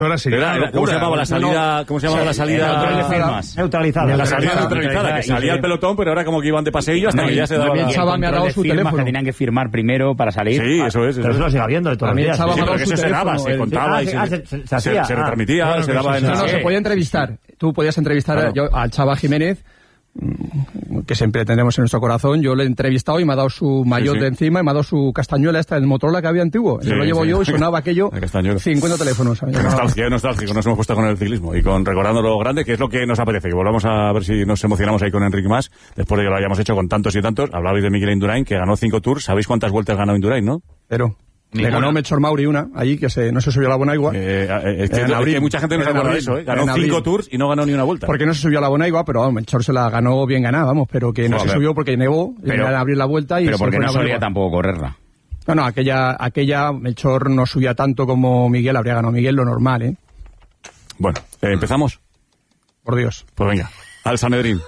¿Cómo se llamaba la salida? ¿Cómo se llamaba la salida? Neutralizada. La salida neutralizada, que salía el pelotón, pero ahora como que iban de paseillo hasta que ya se daba El Chava me ha dado su teléfono. Que tenían que firmar primero para salir. Sí, eso es. Pero eso lo sigue habiendo de todos los días. Sí, porque eso se daba, se contaba y se retransmitía, se daba en... No, se podía entrevistar. Tú podías entrevistar al Chava Jiménez, que siempre tendremos en nuestro corazón. Yo le he entrevistado y me ha dado su maillot de encima y me ha dado su castañuela esta del Motorola que había antiguo. Lo llevo yo y sonaba aquello 50 teléfonos. Nostálgico, nos hemos puesto con el ciclismo y con recordando lo grande, que es lo que nos apetece, que volvamos a ver si nos emocionamos ahí con Enric Mas, después de que lo hayamos hecho con tantos y tantos. Hablabais de Miguel Indurain, que ganó 5 Tours. ¿Sabéis cuántas vueltas ganó Indurain, no? Pero... Le ganó Melchor Mauri una, allí, que no se subió a la Bonaigua. Que mucha gente no se acuerda de eso, ¿eh? Ganó 5 Tours y no ganó ni una vuelta. Porque no se subió a la Bonaigua, pero Melchor se la ganó bien ganada, vamos, pero que no se subió porque nevó, y era abrir la vuelta y... Pero porque no solía tampoco correrla. No, aquella Melchor no subía tanto como Miguel, habría ganado Miguel, lo normal, ¿eh? Bueno, ¿empezamos? Por Dios. Pues venga, al Sanedrín.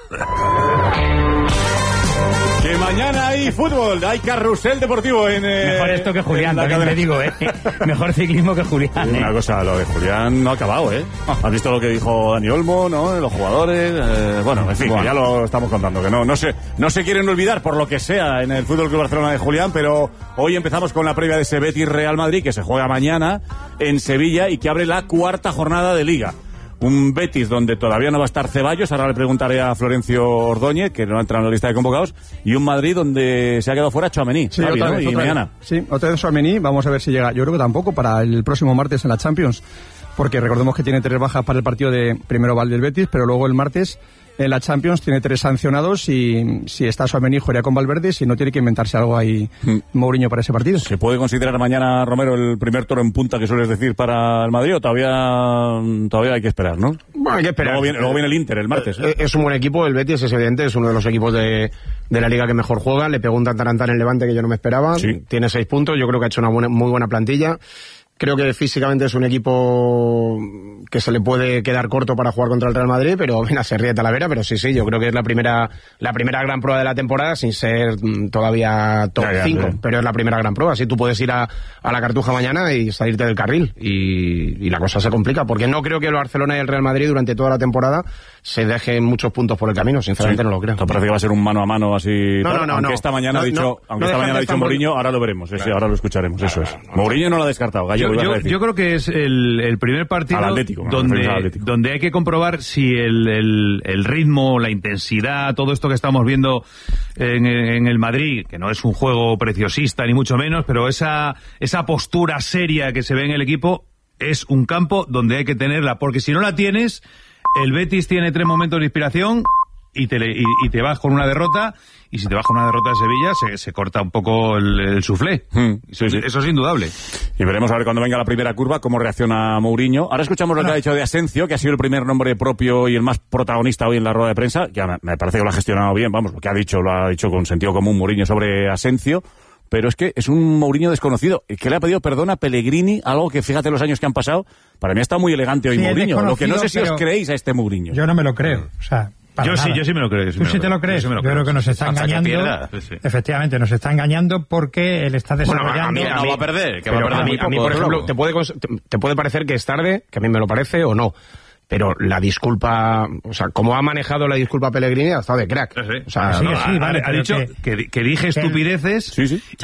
Que mañana hay fútbol, hay carrusel deportivo en... Mejor esto que Julián, también te digo, Mejor ciclismo que Julián, Una cosa, lo de Julián no ha acabado, ¿Has visto lo que dijo Dani Olmo, no? Los jugadores... bueno, en fin, que ya lo estamos contando, que no se quieren olvidar por lo que sea en el Fútbol Club Barcelona de Julián, pero hoy empezamos con la previa de ese Betis Real Madrid, que se juega mañana en Sevilla y que abre la 4ª jornada de Liga. Un Betis donde todavía no va a estar Ceballos, ahora le preguntaré a Florencio Ordóñez, que no ha entrado en la lista de convocados, y un Madrid donde se ha quedado fuera Tchouaméni, sí, otra vez, mañana. Sí, otra vez Tchouaméni, vamos a ver si llega. Yo creo que tampoco para el próximo martes en la Champions, porque recordemos que tiene 3 bajas para el partido de primero Val del Betis, pero luego el martes en la Champions tiene 3 sancionados y si está Tchouaméni jugaría con Valverde, si no tiene que inventarse algo ahí Mourinho para ese partido. ¿Se puede considerar mañana, Romero, el primer toro en punta que sueles decir para el Madrid o todavía hay que esperar, no? Bueno, hay que esperar. Luego viene el Inter el martes. Es un buen equipo, el Betis es evidente, es uno de los equipos de la Liga que mejor juega, le pegó un tantarantán en el Levante que yo no me esperaba, tiene 6 puntos, yo creo que ha hecho una muy buena plantilla. Creo que físicamente es un equipo que se le puede quedar corto para jugar contra el Real Madrid, pero venga, se ríe Talavera, pero sí, yo creo que es la primera gran prueba de la temporada, sin ser todavía top 5, pero es la primera gran prueba. Así tú puedes ir a la Cartuja mañana y salirte del carril, y la cosa se complica, porque no creo que el Barcelona y el Real Madrid durante toda la temporada se dejen muchos puntos por el camino, sinceramente no lo creo. ¿Te parece que va a ser un mano a mano así? No. Esta mañana ha dicho Mourinho, ahora lo veremos, ahora lo escucharemos, eso es. Mourinho no lo ha descartado, Gallo. Yo creo que es el primer partido donde hay que comprobar si el ritmo, la intensidad, todo esto que estamos viendo en el Madrid, que no es un juego preciosista ni mucho menos, pero esa postura seria que se ve en el equipo es un campo donde hay que tenerla, porque si no la tienes, el Betis tiene 3 momentos de inspiración y te vas con una derrota, y si te vas con una derrota de Sevilla se corta un poco el suflé. Eso es indudable. Y veremos a ver cuando venga la primera curva cómo reacciona Mourinho. Ahora escuchamos lo que ha dicho de Asensio, que ha sido el primer nombre propio y el más protagonista hoy en la rueda de prensa, que me parece que lo ha gestionado bien, vamos, lo ha dicho con sentido común Mourinho sobre Asensio. Pero es que es un Mourinho desconocido, que le ha pedido perdón a Pellegrini, algo que fíjate los años que han pasado, para mí está muy elegante hoy Mourinho, lo que no sé si os creéis a este Mourinho. Yo no me lo creo, o sea... Yo sí me lo creo. ¿Tú sí te lo crees? Yo creo que nos está engañando. Efectivamente, nos está engañando porque él está desarrollando... Bueno, no va a perder. A mí, por ejemplo, te puede parecer que es tarde, que a mí me lo parece o no. Pero la disculpa, o sea, como ha manejado la disculpa Pellegrini, ha estado de crack. O sea, vale, ha dicho que dije estupideces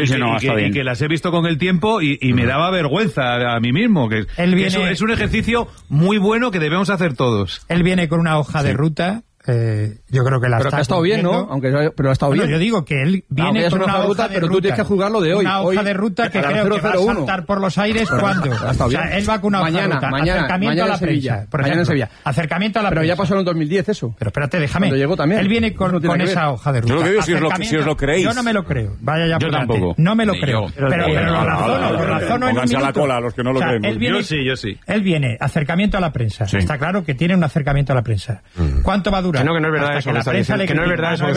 y que las he visto con el tiempo y me daba vergüenza a mí mismo. Que es un ejercicio muy bueno que debemos hacer todos. Él viene con una hoja de ruta. Yo creo que pero ha estado bien, ¿no? Pero ha estado bien. Yo digo que él viene con una hoja de ruta, pero tú tienes que jugarlo de hoy. Una hoja de ruta que creo que va a saltar por los aires cuando. O sea, él va con una hoja de ruta. Acercamiento a la prensa. Mañana en Sevilla. Acercamiento a la prensa. Pero ya pasó en el 2010 eso. Pero espérate, déjame. Cuando llegó también. Él viene con esa hoja de ruta. Yo lo que digo si os lo creéis. Yo no me lo creo. Vaya ya por delante. No me lo creo. Pero lo razono en un minuto. Pónganse a la cola a los que no lo creen. Yo sí. Él viene acercamiento a la prensa. Está claro que tiene un acercamiento a la prensa. ¿Cuánto va a durar? No, que no es verdad eso. Que no es verdad eso.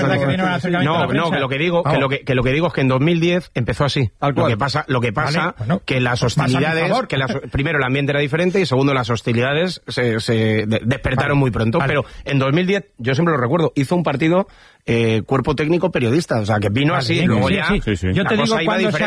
No, que lo que digo es que en 2010 empezó así. Lo que pasa que las hostilidades, primero el ambiente era diferente y segundo las hostilidades se despertaron muy pronto. Pero en 2010, yo siempre lo recuerdo, hizo un partido cuerpo técnico periodista, o sea, que vino así, bien, luego sí, ya... Sí. Yo te digo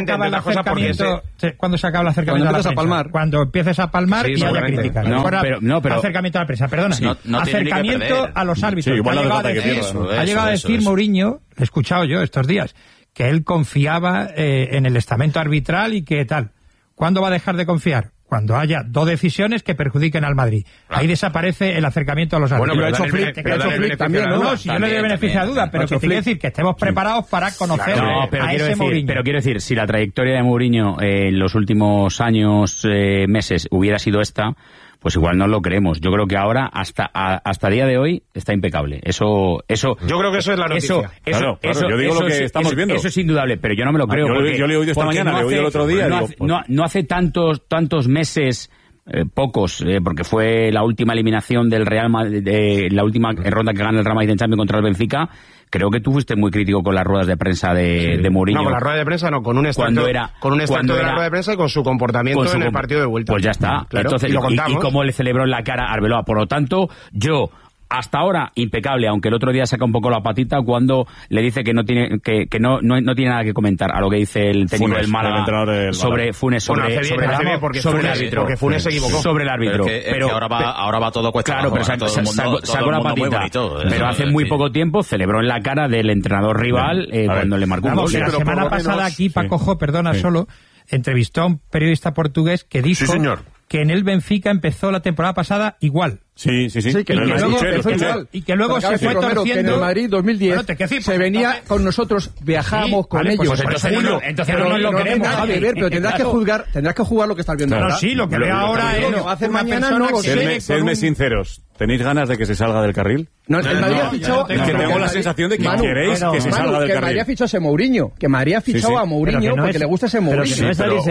cuando se acaba el acercamiento a la prensa. Cuando empieces a palmar y haya críticas. Pero acercamiento a la prensa, perdona. Acercamiento a los árbitros. Ha llegado a decir Mourinho, he escuchado yo estos días, que él confiaba en el estamento arbitral y que tal. ¿Cuándo va a dejar de confiar? Cuando haya 2 decisiones que perjudiquen al Madrid. Ahí desaparece el acercamiento a los árbitros. Bueno, pero ha hecho Flick también, ¿no? No, si yo le doy beneficio a duda, pero que tiene que decir que estemos preparados para conocer a ese Mourinho. Pero quiero decir, si la trayectoria de Mourinho en los últimos años, meses, hubiera sido esta, pues igual no lo creemos. Yo creo que ahora, hasta día de hoy, está impecable. Eso. Yo creo que eso es la noticia. Claro, yo digo lo que estamos viendo. Eso es indudable, pero yo no me lo creo. Yo le he oído esta mañana, le he oído el otro día. No hace tantos meses, pocos, porque fue la última eliminación del Real Madrid, la última ronda que gana el Real Madrid en Champions contra el Benfica. Creo que tú fuiste muy crítico con las ruedas de prensa de Mourinho. No, con la rueda de prensa no, con un extracto de la rueda de prensa y con su comportamiento en el partido de vuelta. Pues ya está. Claro, entonces, y cómo le celebró en la cara a Arbeloa. Por lo tanto, yo... Hasta ahora, impecable, aunque el otro día saca un poco la patita cuando le dice que no tiene tiene nada que comentar a lo que dice el técnico del Málaga sobre Funes, sobre el árbitro. Porque Funes se equivocó. Sobre el árbitro. Pero ahora va todo cuesta abajo. Claro, pero sacó la patita. Pero hace muy poco tiempo celebró en la cara del entrenador rival cuando le marcó un gol. La semana pasada aquí, Paco, solo, entrevistó a un periodista portugués que dijo que en el Benfica empezó la temporada pasada igual. Sí. Y que luego se fue torciendo. Que en el Madrid 2010 se venía con nosotros, viajamos con ellos. Pues entonces no lo queremos, pero tendrás que jugar lo que estás viendo ahora. Sí, lo que veo ahora es lo que va a hacer mañana. No, sedme sinceros. ¿Tenéis ganas de que se salga del carril? No, el Madrid ha fichado... Es que tengo la sensación de que queréis que se salga del carril. Que Madrid ha fichado a ese Mourinho. Que Madrid ha fichado a Mourinho porque le gusta ese Mourinho.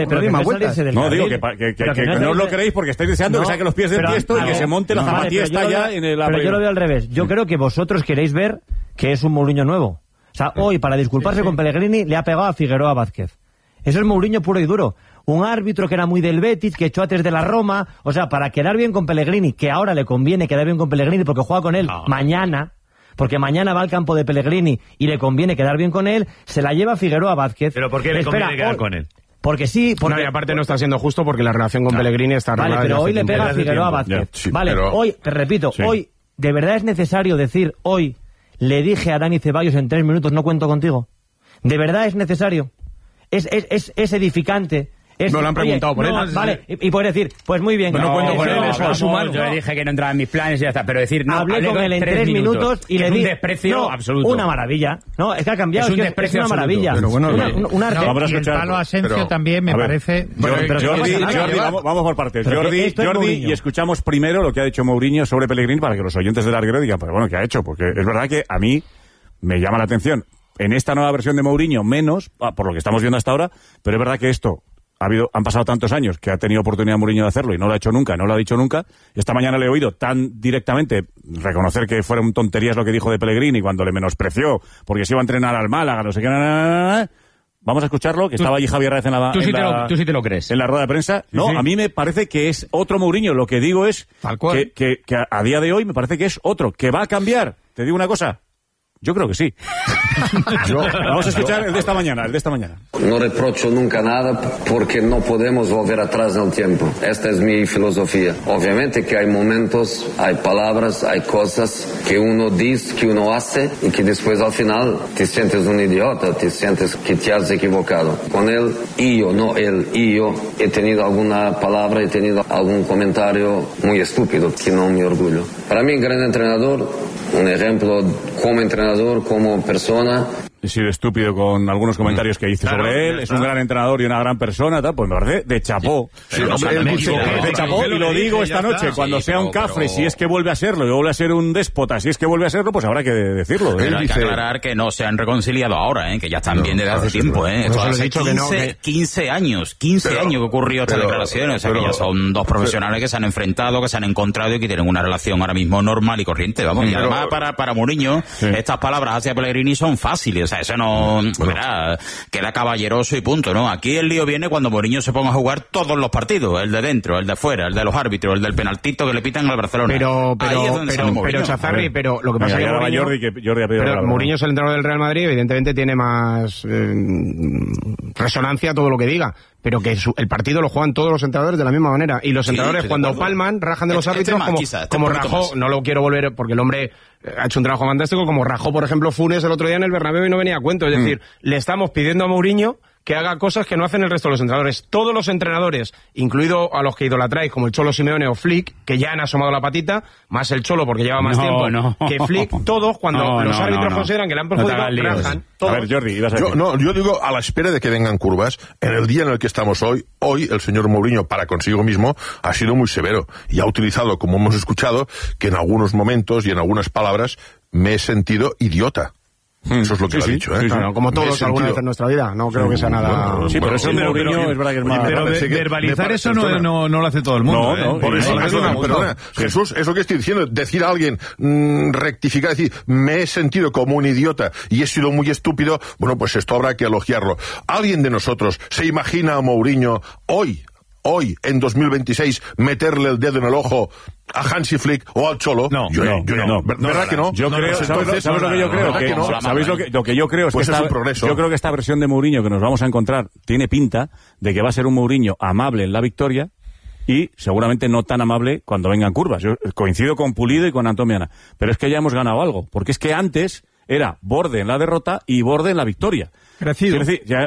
No, digo que no os lo queréis porque estáis deseando que saque los pies del tiesto y que se monte la zapatilla esta ya en el... Pero yo lo veo al revés. Yo creo que vosotros queréis ver que es un Mourinho nuevo. O sea, hoy, para disculparse con Pellegrini, le ha pegado a Figueroa Vázquez. Eso es Mourinho puro y duro. Un árbitro que era muy del Betis, que echó a 3 de la Roma. O sea, para quedar bien con Pellegrini, que ahora le conviene quedar bien con Pellegrini porque juega con él mañana, porque mañana va al campo de Pellegrini y le conviene quedar bien con él, se la lleva Figueroa Vázquez. ¿Pero por qué le conviene quedar con él? Porque sí, porque... No, y aparte no está siendo justo porque la relación con Pellegrini está... Vale, pero hoy le pega a Figueroa Vázquez. Hoy, te repito, hoy, ¿de verdad es necesario decir hoy, le dije a Dani Ceballos en 3 minutos, no cuento contigo? ¿De verdad es necesario? Es edificante. No lo han preguntado por él. Vale, y puedes decir, pues muy bien. No cuento con él, eso es humano. Yo le dije que no entraba en mis planes y ya está, pero decir... No, hablé con él en 3 minutos y le dije... Es un desprecio absoluto. Una maravilla. No, es que ha cambiado, es un desprecio absoluto. Una maravilla. Pero bueno, y el palo Asencio también me parece... Jordi, vamos por partes. Jordi, y escuchamos primero lo que ha dicho Mourinho sobre Pellegrini para que los oyentes del Larguero digan, pues bueno, ¿qué ha hecho? Porque es verdad que a mí me llama la atención. En esta nueva versión de Mourinho, menos, por lo que estamos viendo hasta ahora, pero es verdad que esto... Han pasado tantos años que ha tenido oportunidad Mourinho de hacerlo y no lo ha hecho nunca, no lo ha dicho nunca. Esta mañana le he oído tan directamente reconocer que fueron tonterías lo que dijo de Pellegrini cuando le menospreció porque se iba a entrenar al Málaga, no sé qué. Vamos a escucharlo, que estaba allí Javier Raez ¿Tú sí te lo crees? En la rueda de prensa. No, a mí me parece que es otro Mourinho. Lo que digo es que a día de hoy me parece que es otro, que va a cambiar. Te digo una cosa. Yo creo que sí. Vamos a escuchar el de esta mañana, No reprocho nunca nada porque no podemos volver atrás en el tiempo. Esta es mi filosofía. Obviamente que hay momentos, hay palabras, hay cosas que uno dice, que uno hace y que después al final te sientes un idiota, te sientes que te has equivocado. Con él, yo he tenido alguna palabra, he tenido algún comentario muy estúpido que no me orgullo. Para mí, un gran entrenador, un ejemplo como entrenador, como persona. He sido estúpido con algunos comentarios que hice sobre él. Es un gran entrenador y una gran persona, tal. Pues me parece de chapó. De chapó, y lo digo esta noche. Cuando sea un cafre, si es que vuelve a serlo, y vuelve a ser un déspota, si es que vuelve a serlo, pues habrá que decirlo. Pero hay que aclarar que no se han reconciliado ahora, que ya están bien desde hace tiempo. Esto hace 15 años que ocurrió esta declaración. O sea, que ya son dos profesionales que se han enfrentado, que se han encontrado y que tienen una relación ahora mismo normal y corriente. Vamos, y además para Mourinho, estas palabras hacia Pellegrini son fáciles. O sea, sea, eso no... Verá, queda caballeroso y punto, ¿no? Aquí el lío viene cuando Mourinho se ponga a jugar todos los partidos, el de dentro, el de afuera, el de los árbitros, el del penaltito que le pitan al Barcelona. Pero Chazarri, pero lo que pasa es que Mourinho es el entrenador del Real Madrid, evidentemente tiene más resonancia todo lo que diga, pero que el partido lo juegan todos los entrenadores de la misma manera, y los entrenadores cuando palman rajan de los árbitros como rajó, no lo quiero volver porque el hombre ha hecho un trabajo fantástico, como rajó por ejemplo Funes el otro día en el Bernabéu y no venía a cuento, es decir, le estamos pidiendo a Mourinho que haga cosas que no hacen el resto de los entrenadores. Todos los entrenadores, incluido a los que idolatráis, como el Cholo Simeone o Flick, que ya han asomado la patita, más el Cholo porque lleva más tiempo que Flick, todos, cuando los árbitros consideran que le han perjudicado, rajan. A ver, Jordi, ibas a decir. Yo digo, a la espera de que vengan curvas, en el día en el que estamos hoy el señor Mourinho, para consigo mismo, ha sido muy severo y ha utilizado, como hemos escuchado, que en algunos momentos y en algunas palabras me he sentido idiota. Eso es lo que ha dicho, ¿eh? Sí, claro, como todos alguna vez en nuestra vida, no creo que sea nada... Sí, pero eso de Mourinho es verdad que es más... Pero verbalizar eso no lo hace todo el mundo, No, por eso, perdona. Jesús, eso que estoy diciendo, decir a alguien, rectificar, decir, me he sentido como un idiota y he sido muy estúpido, bueno, pues esto habrá que elogiarlo. ¿Alguien de nosotros se imagina a Mourinho hoy, en 2026, meterle el dedo en el ojo a Hansi Flick o al Cholo? No. ¿Verdad que no? Yo creo, ¿sabes lo que yo creo? ¿Sabéis lo que yo creo? Pues es un progreso. Yo creo que esta versión de Mourinho que nos vamos a encontrar tiene pinta de que va a ser un Mourinho amable en la victoria y seguramente no tan amable cuando vengan curvas. Yo coincido con Pulido y con Antomiana, pero es que ya hemos ganado algo, porque es que antes era borde en la derrota y borde en la victoria. Crecido.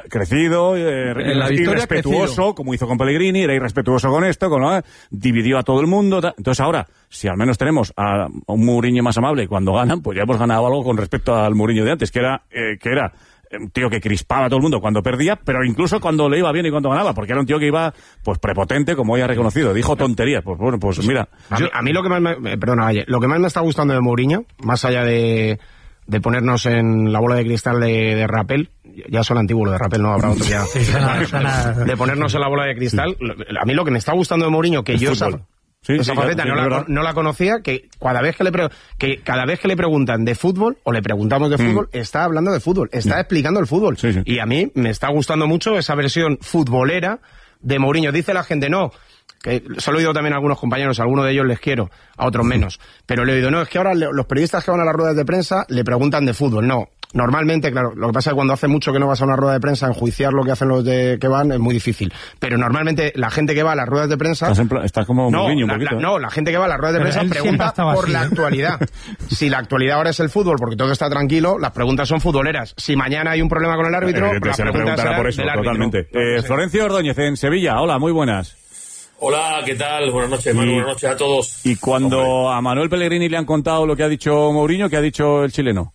En la victoria irrespetuoso, crecido. Como hizo con Pellegrini, era irrespetuoso con esto, dividió a todo el mundo. Entonces ahora, si al menos tenemos a un Mourinho más amable cuando ganan, pues ya hemos ganado algo con respecto al Mourinho de antes, que era un tío que crispaba a todo el mundo cuando perdía, pero incluso cuando le iba bien y cuando ganaba, porque era un tío que iba pues prepotente, como hoy ha reconocido, dijo tonterías. Pues bueno, pues mira. A mí lo que más lo que más me está gustando de Mourinho, más allá de ponernos en la bola de cristal de Rappel, ya son antiguos lo de Rappel, no habrá otro ya. De ponernos en la bola de cristal, a mí lo que me está gustando de Mourinho, que yo esa faceta no la conocía, que cada vez que le preguntan de fútbol, o le preguntamos de fútbol, está hablando de fútbol, está explicando el fútbol. Y a mí me está gustando mucho esa versión futbolera de Mourinho. Dice la gente, que se lo he oído también a algunos compañeros, a algunos de ellos les quiero, a otros menos, pero le he oído, es que ahora los periodistas que van a las ruedas de prensa le preguntan de fútbol. No, normalmente, claro, lo que pasa es que cuando hace mucho que no vas a una rueda de prensa, enjuiciar lo que hacen los que van es muy difícil, pero normalmente la gente que va a las ruedas de prensa... Estás como Mourinho un poquito. La gente que va a las ruedas de prensa pregunta por la actualidad. Si la actualidad ahora es el fútbol, porque todo está tranquilo, las preguntas son futboleras. Si mañana hay un problema con el árbitro, las preguntas serán por eso, del árbitro. Totalmente. Florencio Ordóñez, en Sevilla. Hola, muy buenas. Hola, ¿qué tal? Buenas noches, Manu, buenas noches a todos. Y cuando a Manuel Pellegrini le han contado lo que ha dicho Mourinho, ¿qué ha dicho el chileno?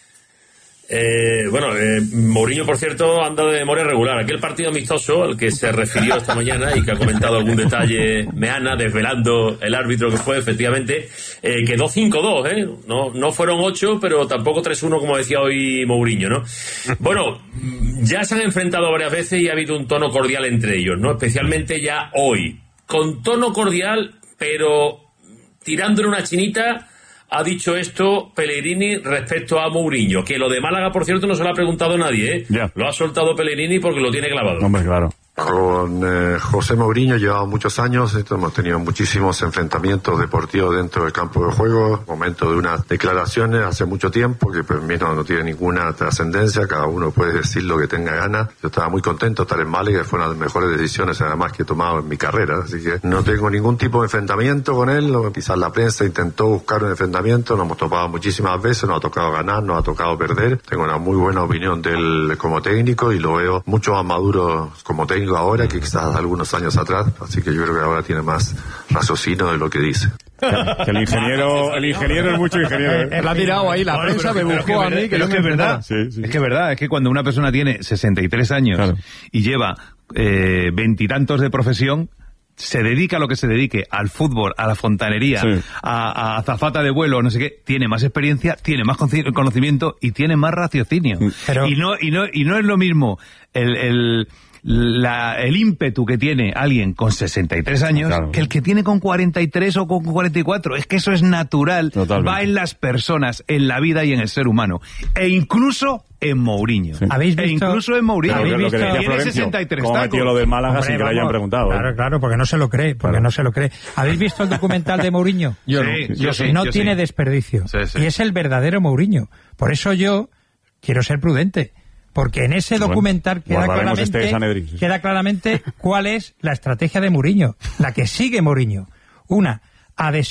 Mourinho, por cierto, anda de memoria regular. Aquel partido amistoso al que se refirió esta mañana y que ha comentado algún detalle Meana, desvelando el árbitro que fue, efectivamente, quedó 5-2, No fueron 8, pero tampoco 3-1, como decía hoy Mourinho, ¿no? Bueno, ya se han enfrentado varias veces y ha habido un tono cordial entre ellos, ¿no? Especialmente ya hoy. Con tono cordial, pero tirándole una chinita, ha dicho esto Pellegrini respecto a Mourinho, que lo de Málaga, por cierto, no se lo ha preguntado nadie, Lo ha soltado Pellegrini porque lo tiene clavado. Hombre, claro. Con José Mourinho llevamos muchos años, hemos tenido muchísimos enfrentamientos deportivos dentro del campo de juego, momento de unas declaraciones hace mucho tiempo que para mí no tiene ninguna trascendencia, cada uno puede decir lo que tenga ganas. Yo estaba muy contento de estar en Málaga, fue una de las mejores decisiones además que he tomado en mi carrera, así que no tengo ningún tipo de enfrentamiento con él. Quizás la prensa intentó buscar un enfrentamiento, nos hemos topado muchísimas veces, nos ha tocado ganar, nos ha tocado perder. Tengo una muy buena opinión de él como técnico y lo veo mucho más maduro como técnico ahora que quizás algunos años atrás, así que yo creo que ahora tiene más raciocinio de lo que dice. Que el ingeniero es mucho ingeniero. La ha tirado ahí, la prensa me buscó a mí. Es que es verdad. Es que es verdad, es que cuando una persona tiene 63 años y lleva 20 y tantos de profesión, se dedica a lo que se dedique, al fútbol, a la fontanería, a azafata de vuelo, no sé qué, tiene más experiencia, tiene más conocimiento y tiene más raciocinio. Pero... Y no es lo mismo el ímpetu que tiene alguien con 63 años que el que tiene con 43 o con 44. Es que eso es natural. Totalmente. Va en las personas, en la vida y en el ser humano. E incluso en Mourinho. Sí. ¿Habéis visto? Incluso en Mourinho. ¿Habéis visto? Tiene 63 ¿Cómo metió lo del Málaga sin que le hayan preguntado? Claro, porque no se lo cree. ¿Habéis visto el documental de Mourinho? Yo sí. No tiene desperdicio. Sí. Y es el verdadero Mourinho. Por eso yo quiero ser prudente. Porque en ese documental queda claramente cuál es la estrategia de Mourinho, la que sigue Mourinho. Una, adhesión